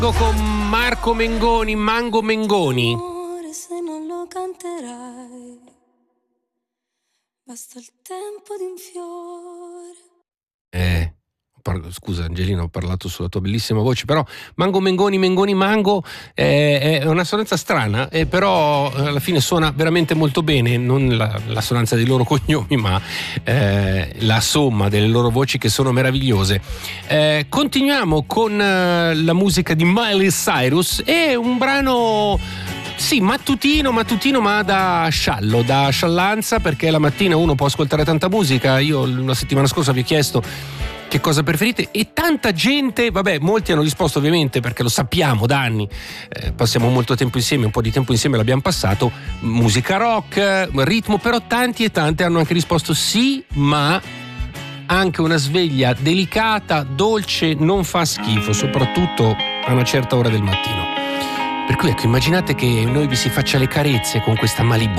Con Marco Mengoni, Mango Mengoni. Amore, se non lo canterai, basta il tempo di un fiore. Scusa Angelina, ho parlato sulla tua bellissima voce, però Mango Mengoni, Mengoni Mango è un'assonanza strana, però alla fine suona veramente molto bene, non l'assonanza dei loro cognomi, ma la somma delle loro voci che sono meravigliose. Continuiamo con la musica di Miley Cyrus e un brano mattutino, ma da sciallo, da sciallanza, perché la mattina uno può ascoltare tanta musica. Io la settimana scorsa vi ho chiesto che cosa preferite e tanta gente, molti hanno risposto ovviamente perché lo sappiamo da anni, passiamo molto tempo insieme, un po' di tempo insieme l'abbiamo passato, musica rock, ritmo, però tanti e tante hanno anche risposto sì, ma anche una sveglia delicata, dolce, non fa schifo, soprattutto a una certa ora del mattino. Per cui ecco, immaginate che noi vi si faccia le carezze con questa Malibu.